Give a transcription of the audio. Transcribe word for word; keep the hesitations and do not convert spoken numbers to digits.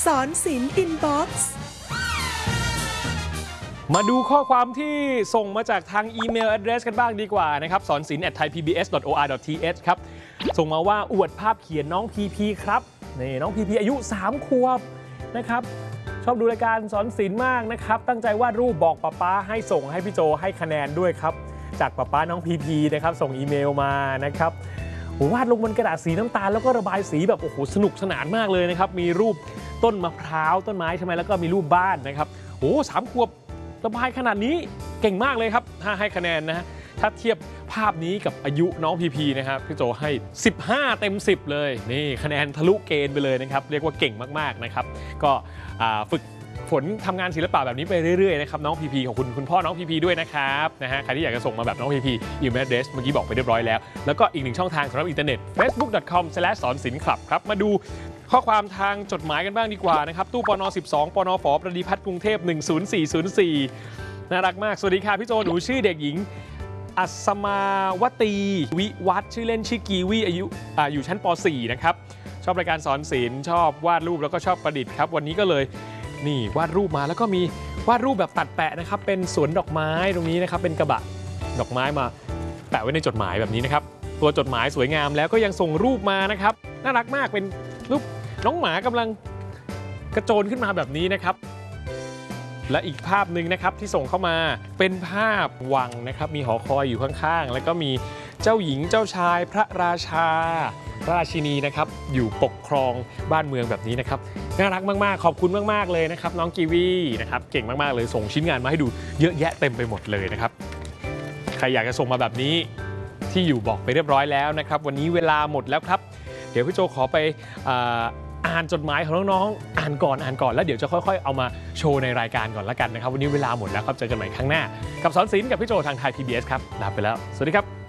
สอนศิลป์อินบ็อกซ์มาดูข้อความที่ส่งมาจากทางอีเมล address กันบ้างดีกว่านะครับสอนศิลป์ แอท ไทยพีบีเอส ดอท โอ อาร์ ดอท ที เอช ครับส่งมาว่าอวดภาพเขียนน้องพีพีครับนี่น้องพีพีอายุสามขวบนะครับชอบดูรายการสอนศิลป์มากนะครับตั้งใจวาดรูปบอกป๊าป๊าให้ส่งให้พี่โจให้คะแนนด้วยครับจากป๊าป๊าน้องพีพีนะครับส่งอีเมลมานะครับวาดลงบนกระดาษสีน้ำตาลแล้วก็ระบายสีแบบโอ้โหสนุกสนานมากเลยนะครับมีรูปต้นมะพร้าวต้นไม้ใช่ไหมแล้วก็มีรูปบ้านนะครับโอ้สามขวบระบายขนาดนี้เก่งมากเลยครับถ้าให้คะแนนนะฮะถ้าเทียบภาพนี้กับอายุน้องพีพีนะครับพี่โจให้สิบห้าเต็มสิบเลยนี่คะแนนทะลุเกณฑ์ไปเลยนะครับเรียกว่าเก่งมากๆนะครับก็ฝึกฝนทำงานศิลปะแบบนี้ไปเรื่อยๆนะครับน้องพีพีของคุณคุณพ่อน้องพีพีด้วยนะครับนะฮะใครที่อยากจะส่งมาแบบน้องพีพีอีเมล address เมื่อกี้บอกไปเรียบร้อยแล้วแล้วก็อีกหนึ่งช่องทางสำหรับอินเทอร์เน็ต เฟซบุ๊ก ดอท คอม สแลช สอนศิลป์คลับครับมาดูข้อความทางจดหมายกันบ้างดีกว่านะครับตู้ปนสิบสองปนฝประดิพัฒน์กรุงเทพหนึ่งศูนย์สี่ศูนย์สี่น่ารักมากสวัสดีค่ะพี่โจหนูชื่อเด็กหญิงอัศมาวตีวิวัฒน์ชื่อเล่นชื่อกีวีอายุอ่าอยู่ชั้นป สี่นะครับชอบรายการสอนศิลป์ชอบวาดรูปแล้วก็ชอบประดิษฐ์ครับวันนี้ก็เลยนี่วาดรูปมาแล้วก็มีวาดรูปแบบตัดแปะนะครับเป็นสวนดอกไม้ตรงนี้นะครับเป็นกระบะดอกไม้มาแปะไว้ในจดหมายแบบนี้นะครับตัวจดหมายสวยงามแล้วก็ยังส่งรูปมานะครับน่ารักมากเป็นรูปน้องหมากำลังกระโจนขึ้นมาแบบนี้นะครับและอีกภาพหนึ่งนะครับที่ส่งเข้ามาเป็นภาพวังนะครับมีหอคอยอยู่ข้างๆแล้วก็มีเจ้าหญิงเจ้าชายพระราชาพระราชินีนะครับอยู่ปกครองบ้านเมืองแบบนี้นะครับน่ารักมากๆขอบคุณมากๆเลยนะครับน้องกีวีนะครับเก่งมากๆเลยส่งชิ้นงานมาให้ดูเยอะแยะเต็มไปหมดเลยนะครับใครอยากจะส่งมาแบบนี้ที่อยู่บอกไปเรียบร้อยแล้วนะครับวันนี้เวลาหมดแล้วครับเดี๋ยวพี่โจขอไปอ่านจดหมายของน้องๆอ่านก่อนอ่านก่อนแล้วเดี๋ยวจะค่อยๆเอามาโชว์ในรายการก่อนละกันนะครับวันนี้เวลาหมดแล้วครับเจอกันใหม่ครั้งหน้ากับสอนศิลป์กับพี่โจทางไทย พี บี เอส ครับลาไปแล้วสวัสดีครับ